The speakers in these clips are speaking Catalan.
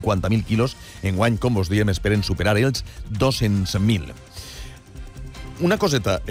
50.000 quilos. Enguany, com vos diem, esperen superar els 200.000. Una coseta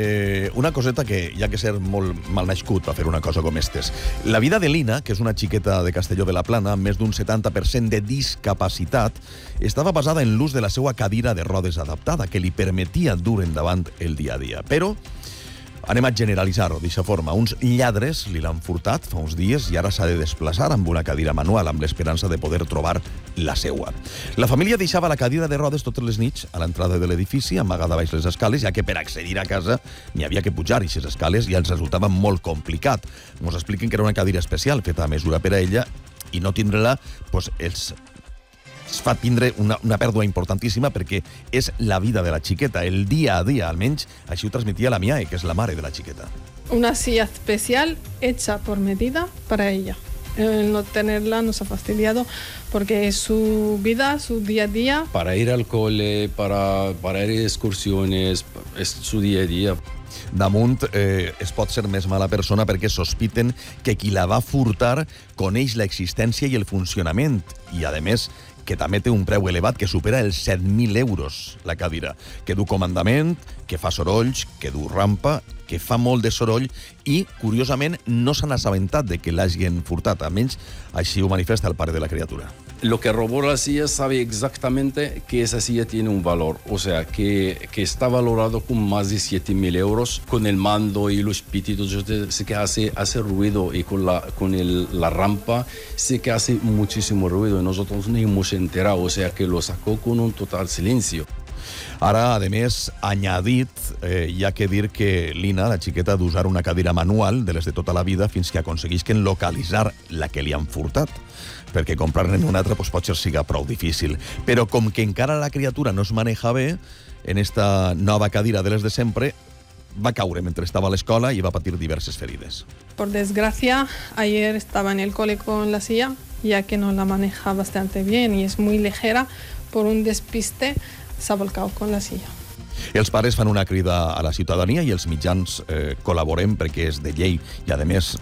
que hi ha que ser molt malnascut per fer una cosa com estes. La vida de Lina, que és una xiqueta de Castelló de la Plana, amb més d'un 70% de discapacitat, estava basada en l'ús de la seva cadira de rodes adaptada, que li permetia dur endavant el dia a dia. Però anem a generalitzar-ho d'aquesta forma. Uns lladres li l'han furtat fa uns dies i ara s'ha de desplaçar amb una cadira manual amb l'esperança de poder trobar la seua. La família deixava la cadira de rodes totes les nits a l'entrada de l'edifici, amagada baix les escales, ja que per accedir a casa n'hi havia que pujar aquestes escales i els resultava molt complicat. Ens expliquen que era una cadira especial feta a mesura per a ella i no tindre-la es fa tindre una pèrdua importantíssima perquè és la vida de la xiqueta, el dia a dia, almenys així ho transmetia la Miae, que és la mare de la xiqueta. Una silla especial hecha por medida para ella. El no tenerla nos ha fastidiado porque es su vida, su día a día. Para ir al cole, para ir a excursiones, és su dia a dia. Damunt, es pot ser més mala persona perquè sospiten que qui la va furtar coneix l'existència i el funcionament i, a més, que també té un preu elevat que supera els 7.000 euros la cadira, que du comandament, que fa sorolls, que du rampa, que fa molt de soroll i, curiosament, no s'han assabentat de que l'hagin furtat. Almenys així ho manifesta el pare de la criatura. Lo que robó la silla sabe exactamente que esa silla tiene un valor, o sea, que está valorado con más de 7.000 euros, con el mando y los pititos, sé que hace ruido y con la rampa sé que hace muchísimo ruido y nosotros no hemos enterado, o sea, que lo sacó con un total silencio. Ara, a més, añadit, hi ha que dir que Lina, la xiqueta, ha d'usar una cadira manual de les de tota la vida fins que aconseguisquen localitzar la que li han furtat, perquè comprar-ne una altra pot ser siga prou difícil. Però com que encara la criatura no es maneja bé, en esta nova cadira de les de sempre, va caure mentre estava a l'escola i va patir diverses ferides. Por desgracia, ayer estaba en el cole con la silla, ya que no la maneja bastante bien y es muy ligera, por un despiste s'ha volcat con la silla. Els pares fan una crida a la ciutadania i els mitjans col·laborem perquè és de llei i, a més,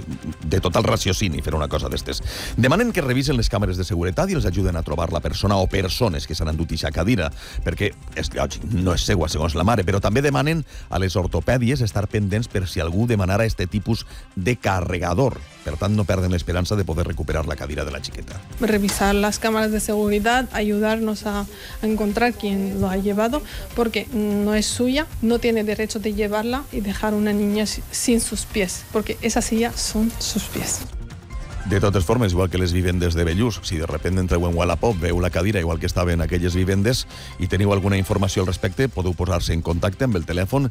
de total raciocini fer una cosa d'estes. Demanen que revisen les càmeres de seguretat i els ajuden a trobar la persona o persones que s'han endut eixa cadira, perquè és lògic, no és seua, segons la mare, però també demanen a les ortopèdies estar pendents per si algú demanara este tipus de carregador. Per tant, no perden l'esperança de poder recuperar la cadira de la xiqueta. Revisar las cámaras de seguridad, ayudarnos a encontrar quién lo ha llevado, porque no es suya, no tiene derecho de llevarla y dejar una niña sin sus pies, porque esa silla son sus pies. De totes formes, igual que les vivendes de Bellús, si de repente entreu en Wallapop, veu la cadira igual que estava en aquelles vivendes i teniu alguna informació al respecte, podeu posar-se en contacte amb el telèfon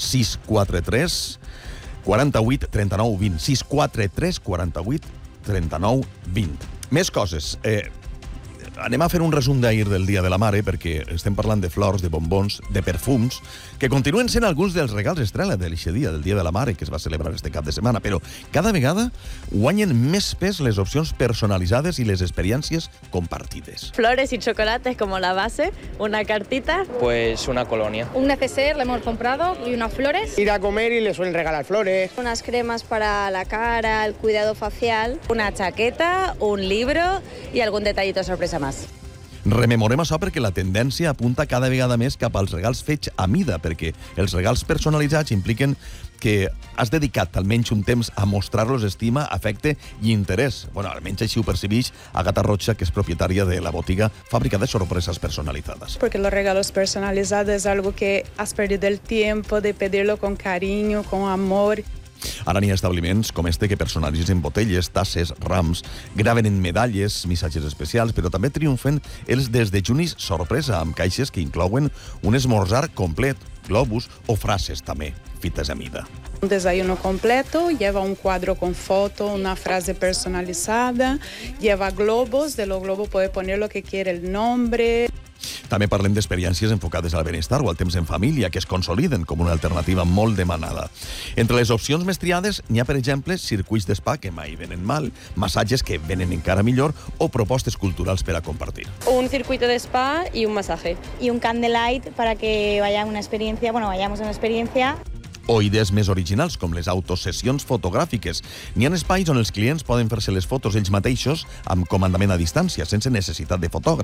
643 48 39 20. 643 48 39 20. Més coses. Anem a fer un resum d'ahir del Dia de la Mare perquè estem parlant de flors, de bombons, de perfums, que continuen sent alguns dels regals estrella de l'eixe dia, del Dia de la Mare, que es va celebrar este cap de setmana, però cada vegada guanyen més pes les opcions personalitzades i les experiències compartides. Flores y chocolates como la base, una cartita. Pues una colonia. Un neceser le hemos comprado y unas flores. Ir a comer y le suelen regalar flores. Unas cremas para la cara, el cuidado facial, una chaqueta, un libro y algún detallito sorpresa más. Rememorem això perquè la tendència apunta cada vegada més cap als regals fets a mida, perquè els regals personalitzats impliquen que has dedicat almenys un temps a mostrar-los estima, afecte i interès. Bueno, almenys així ho percibeix Agata Rocha, que és propietària de la botiga Fábrica de Sorpresas Personalizadas. Porque los regalos personalizados es algo que has perdido el tiempo de pedirlo con cariño, con amor. Ara n'hi ha establiments com este que personalitzen botelles, tasses, rams, graven en medalles, missatges especials, però també triomfen els desdejunis sorpresa, amb caixes que inclouen un esmorzar complet, globus o frases també, fites a mida. Un desayuno completo, lleva un cuadro con foto, una frase personalizada, lleva globos, de los globos puede poner lo que quiere, el nombre. També parlem d'experiències enfocades al benestar o al temps en família, que es consoliden com una alternativa molt demanada. Entre les opcions més triades n'hi ha, per exemple, circuits d'espa, que mai venen mal, massatges que venen encara millor, o propostes culturals per a compartir. Un circuito de spa y un masaje. Y un candlelight para que vayamos a una experiencia. o idees més originals, com les autosessions fotogràfiques. N'hi ha espais on els clients poden fer-se les fotos ells mateixos amb comandament a distància, sense necessitat de fotògraf.